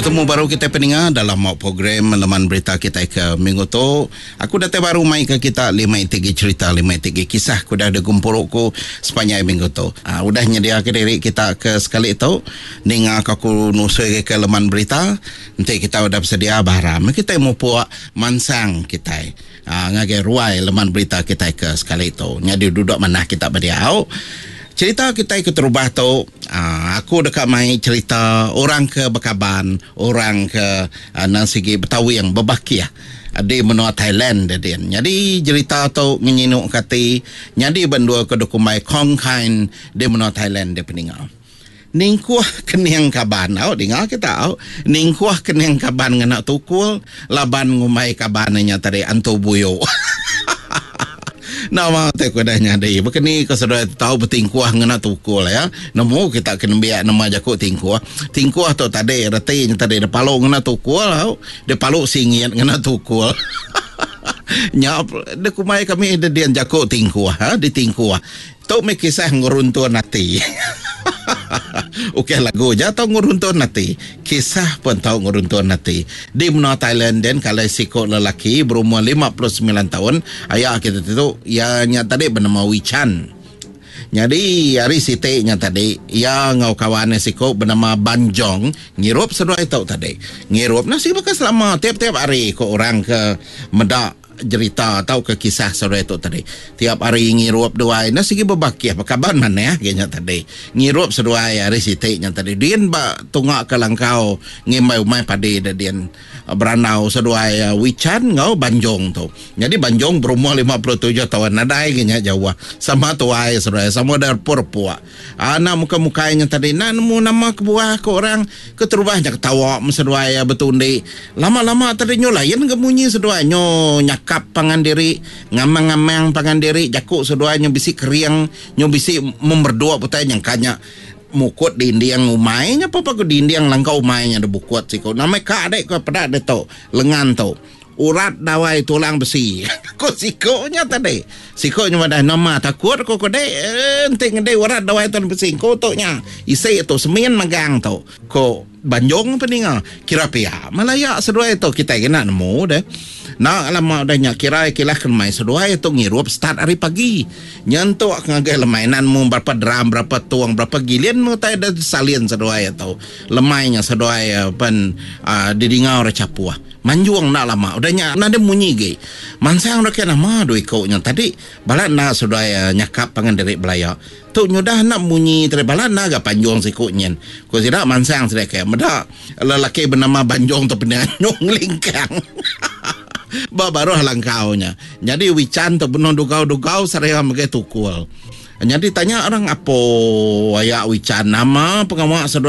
Bertemu baru kita pendengar dalam program laman berita kita ke minggu tu. Aku dah baru mai ke kita 5 cerita 5 kisah aku dah ada gumpurku sepanjang minggu tu. Udah nyedia ke diri kita ke sekali tu. Dengar aku nusui ke laman berita. Nanti kita udah bersedia baharam. Kita mau puak mansang kita. Ngagai ruai laman berita kita ke sekali tu. Jadi duduk mana kita berdiau. Cerita kita ikut terubah tu, aku dekat mai cerita orang ke Bakaban, orang ke Nasigi Betawi yang berbaki di menua Thailand dia. Jadi cerita tu nginuk kati, jadi bendua ke dokumai Kong Kain di menua Thailand dia peninggal. Ningkuah keniang kaban, dengar kita ningkuah keniang kaban ngena tukul, laban ngumai kabannya tadi anto buyo. Nama tak kau dah nyadai. Begini kau sudah tahu bertingkuah ngena tukul ya. Namu kita kena biar nama jakut tingkuah. Tingkuah tu tadi reti tadi de palung ngena tukul. De palung singit ngena tukul. Nyap de kumai kami de dian jakut tingkuah di tingkuah. Tu me kisah nguruntuan hati. Okey lagu jatuh nguruntuan hati. Kisah pun tahu nguruntuan hati. Di menua Thailand dan kalau sikok lelaki berumur 59 tahun, ayah kita tu ia tadi bernama Wichan. Jadi hari sitiknya tadi ia ngau kawan sikok bernama Banjong ngirup sedua itu tadi. Ngirup nasi bekas selama tiap-tiap hari ko orang ke medak cerita atau ke kisah sore itu tadi. Tiap hari ngirup dua nasi berbaki apa kabar mana ya kayaknya tadi. Ngirup sedua hari sitiknya tadi. Dian ba tungak ke langkau ngimai umai padi dian beranau sedua Wichan ngau Banjong tu. Jadi Banjong berumur 57 tahun nadai kayaknya Jawa. Sama tuai sedua sama dar purpua. Anak muka-mukanya tadi nemu nama kebuah ke orang keterubahnya ketawa sedua betundi. Lama-lama tadi nyolayan kemunyi sedua nyak kap pangan diri ngamang-ngamang pangan diri jakuk seduanya bisi keriang nyo bisi memberdua putai yang kanya mukut dindiang umainya apa ke dindiang langkau umainya de bukut siko namai ka adek ko pada de to lengan to urat dawai tulang besi ko sikonya tadi sikonya wadah nama takut ko de enting de urat dawai tulang besi ko to nya isi itu semien magang to ko Banjong peningal kira pihak Malaya sedua itu kita kena nemu deh. Nah lama adanya kira kilah kemai sedua itu ngirup start hari pagi nyentuh ngagai lemainan mu berapa drum berapa tuang berapa gilian mu tay ada salin sedua itu lemainya sedua pen didingau recapua manjuang nak lama udahnya nade munyi ge mansang dah kena mah doi kau nya tadi balat na sedua nyakap pangan dari belaya tu nyudah nak munyi terbalat naga panjong sikutnyen ko sida mansang sida ke meda lelaki bernama Banjong tu penyanyung lingkang baru halang kaunya jadi Wichan tu benon dugau saraya mage tukul jadi tanya orang apa wayak Wichan nama pengamak